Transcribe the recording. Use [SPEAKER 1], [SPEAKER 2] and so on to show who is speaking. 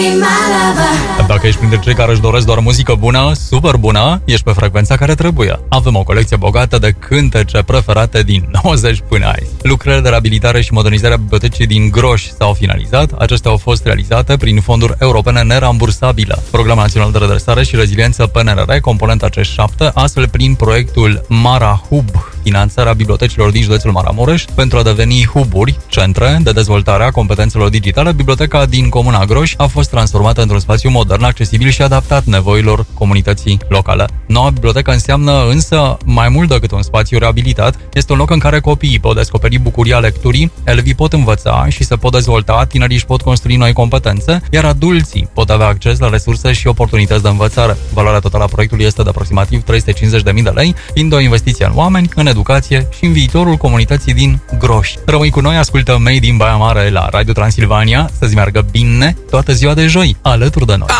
[SPEAKER 1] Dacă ești printre cei care își doresc doar muzică bună, super bună, ești pe frecvența care trebuie. Avem o colecție bogată de cântece preferate din 90 până azi. Lucrările de reabilitare și modernizare a bibliotecii din Groș s-au finalizat. Acestea au fost realizate prin fonduri europene nerambursabile. Programul Național de Redresare și Reziliență PNRR, componenta C7, astfel prin proiectul Mara Hub, finanțarea bibliotecilor din județul Maramureș pentru a deveni huburi, centre de dezvoltare a competențelor digitale. Biblioteca din Comuna Groș a fost transformată într-un spațiu modern, accesibil și adaptat nevoilor comunității locale. Noua bibliotecă înseamnă însă mai mult decât un spațiu reabilitat. Este un loc în care copiii pot descoperi bucuria lecturii, elevii pot învăța și se pot dezvolta, tinerii își pot construi noi competențe, iar adulții pot avea acces la resurse și oportunități de învățare. Valoarea totală a proiectului este de aproximativ 350.000 de lei, fiind o investiție în oameni, în educație și în viitorul comunității din Groș. Rămâi cu noi, ascultă Made in Baia Mare la Radio Transilvania, să-ți meargă bine toată ziua de joi, alături de noi.